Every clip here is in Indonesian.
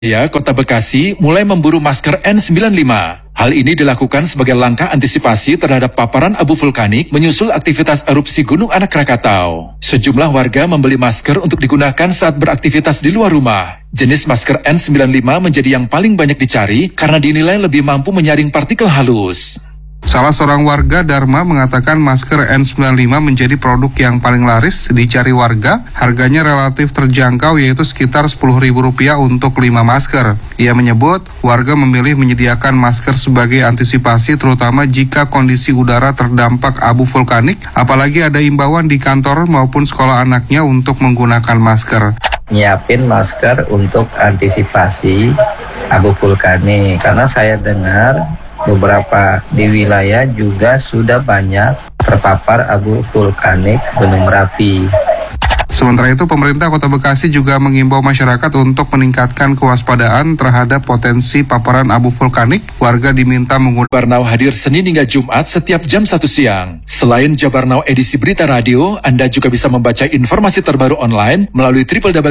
Ya, Kota Bekasi mulai memburu masker N95. Hal ini dilakukan sebagai langkah antisipasi terhadap paparan abu vulkanik menyusul aktivitas erupsi Gunung Anak Krakatau. Sejumlah warga membeli masker untuk digunakan saat beraktivitas di luar rumah. Jenis masker N95 menjadi yang paling banyak dicari karena dinilai lebih mampu menyaring partikel halus. Salah seorang warga, Dharma, mengatakan masker N95 menjadi produk yang paling laris dicari warga. Harganya relatif terjangkau, yaitu sekitar Rp10.000 untuk 5 masker. Ia menyebut warga memilih menyediakan masker sebagai antisipasi terutama jika kondisi udara terdampak abu vulkanik, apalagi ada imbauan di kantor maupun sekolah anaknya untuk menggunakan masker. Nyiapin masker untuk antisipasi abu vulkanik, karena saya dengar beberapa di wilayah juga sudah banyak terpapar abu vulkanik Gunung Merapi. Sementara itu, pemerintah Kota Bekasi juga mengimbau masyarakat untuk meningkatkan kewaspadaan terhadap potensi paparan abu vulkanik. Warga diminta menggunakan Jabarnau hadir Senin hingga Jumat setiap jam 1 siang. Selain Jabarnau edisi berita radio, Anda juga bisa membaca informasi terbaru online melalui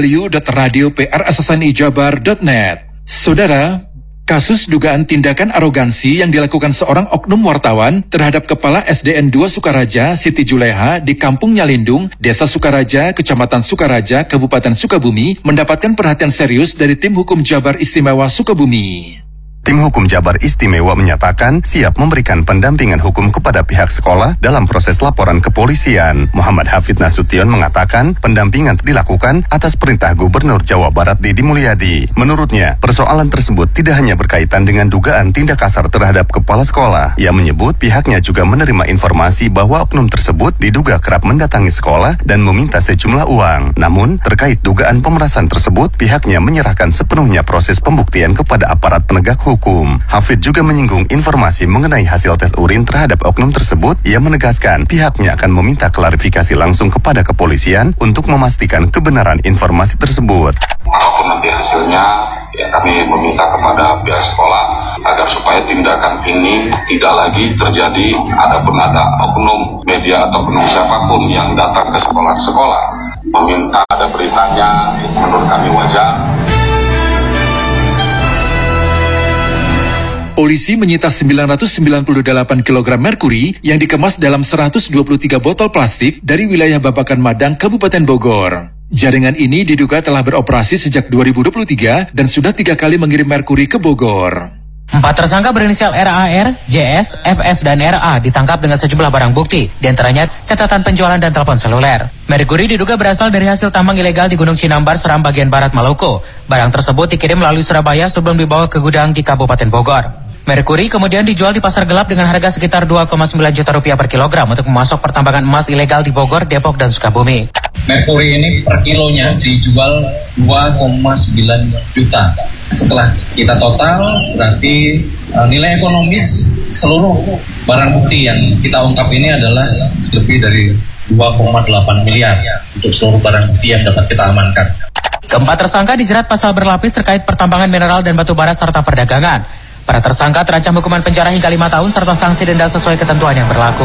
www.radioprssnijabar.net. Saudara, kasus dugaan tindakan arogansi yang dilakukan seorang oknum wartawan terhadap Kepala SDN 2 Sukaraja, Siti Juleha, di Kampung Nyalindung, Desa Sukaraja, Kecamatan Sukaraja, Kabupaten Sukabumi, mendapatkan perhatian serius dari Tim Hukum Jabar Istimewa Sukabumi. Tim Hukum Jabar Istimewa menyatakan siap memberikan pendampingan hukum kepada pihak sekolah dalam proses laporan kepolisian. Muhammad Hafid Nasution mengatakan pendampingan dilakukan atas perintah Gubernur Jawa Barat Didi Mulyadi. Menurutnya, persoalan tersebut tidak hanya berkaitan dengan dugaan tindak kasar terhadap kepala sekolah. Ia menyebut pihaknya juga menerima informasi bahwa oknum tersebut diduga kerap mendatangi sekolah dan meminta sejumlah uang. Namun, terkait dugaan pemerasan tersebut, pihaknya menyerahkan sepenuhnya proses pembuktian kepada aparat penegak hukum. Hafid juga menyinggung informasi mengenai hasil tes urin terhadap oknum tersebut. Ia menegaskan pihaknya akan meminta klarifikasi langsung kepada kepolisian untuk memastikan kebenaran informasi tersebut. Apapun nanti hasilnya, ya kami meminta kepada pihak sekolah agar supaya tindakan ini tidak lagi terjadi. Adapun ada oknum media atau oknum siapapun yang datang ke sekolah-sekolah meminta ada beritanya, menurut kami wajar. Polisi menyita 998 kg merkuri yang dikemas dalam 123 botol plastik dari wilayah Babakan Madang, Kabupaten Bogor. Jaringan ini diduga telah beroperasi sejak 2023 dan sudah 3 kali mengirim merkuri ke Bogor. 4 tersangka berinisial RAR, JS, FS, dan RA ditangkap dengan sejumlah barang bukti, diantaranya catatan penjualan dan telepon seluler. Merkuri diduga berasal dari hasil tambang ilegal di Gunung Cinambar, Seram bagian barat Maluku. Barang tersebut dikirim melalui Surabaya sebelum dibawa ke gudang di Kabupaten Bogor. Merkuri kemudian dijual di pasar gelap dengan harga sekitar 2,9 juta rupiah per kilogram untuk memasok pertambangan emas ilegal di Bogor, Depok, dan Sukabumi. Merkuri ini per kilonya dijual 2,9 juta. Setelah kita total, berarti nilai ekonomis seluruh barang bukti yang kita ungkap ini adalah lebih dari 2,8 miliar untuk seluruh barang bukti yang dapat kita amankan. Keempat tersangka dijerat pasal berlapis terkait pertambangan mineral dan batu bara serta perdagangan. Para tersangka terancam hukuman penjara hingga 5 tahun serta sanksi denda sesuai ketentuan yang berlaku.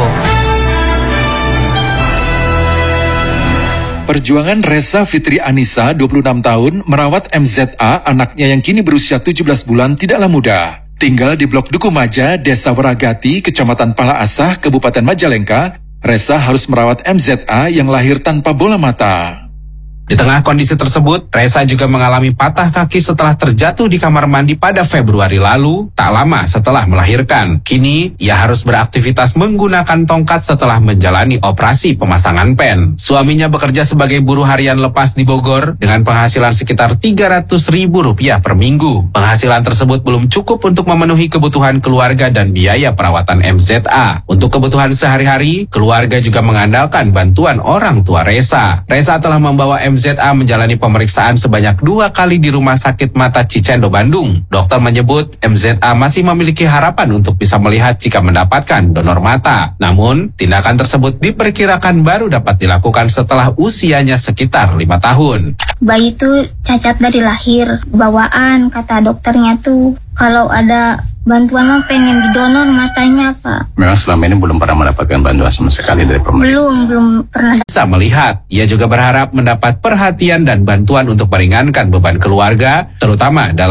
Perjuangan Reza Fitri Anissa, 26 tahun, merawat MZA, anaknya yang kini berusia 17 bulan, tidaklah mudah. Tinggal di Blok Duku Maja, Desa Weragati, Kecamatan Pala Asah, Kabupaten Majalengka, Reza harus merawat MZA yang lahir tanpa bola mata. Di tengah kondisi tersebut, Reza juga mengalami patah kaki setelah terjatuh di kamar mandi pada Februari lalu, tak lama setelah melahirkan. Kini, ia harus beraktivitas menggunakan tongkat setelah menjalani operasi pemasangan pen. Suaminya bekerja sebagai buruh harian lepas di Bogor dengan penghasilan sekitar Rp300.000 per minggu. Penghasilan tersebut belum cukup untuk memenuhi kebutuhan keluarga dan biaya perawatan MZA. Untuk kebutuhan sehari-hari, keluarga juga mengandalkan bantuan orang tua Reza. Reza telah membawa MZA menjalani pemeriksaan sebanyak 2 kali di Rumah Sakit Mata Cicendo, Bandung. Dokter menyebut MZA masih memiliki harapan untuk bisa melihat jika mendapatkan donor mata. Namun, tindakan tersebut diperkirakan baru dapat dilakukan setelah usianya sekitar 5 tahun. Bayi itu cacat dari lahir, bawaan, kata dokternya tuh. Kalau ada bantuan mah pengen didonor matanya, Pak. Memang selama ini belum pernah mendapatkan bantuan sama sekali dari pemerintah. Belum pernah. Bisa melihat, ia juga berharap mendapat perhatian dan bantuan untuk meringankan beban keluarga, terutama dalam